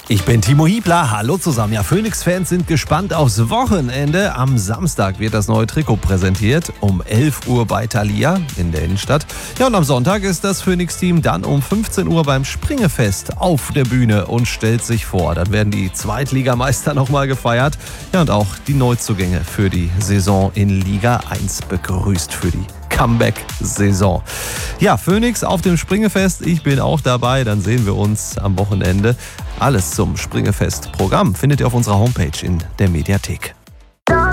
Ich bin Timo Hiebler, hallo zusammen. Ja, Phoenix-Fans sind gespannt aufs Wochenende. Am Samstag wird das neue Trikot präsentiert, um 11 Uhr bei Thalia in der Innenstadt. Ja, und am Sonntag ist das Phoenix-Team dann um 15 Uhr beim Springefest auf der Bühne und stellt sich vor. Dann werden die Zweitligameister nochmal gefeiert. Ja, und auch die Neuzugänge für die Saison in Liga 1 begrüßt für die Comeback-Saison. Ja, Phoenix auf dem Springefest, ich bin auch dabei, dann sehen wir uns am Wochenende. Alles zum Springefest-Programm findet ihr auf unserer Homepage in der Mediathek.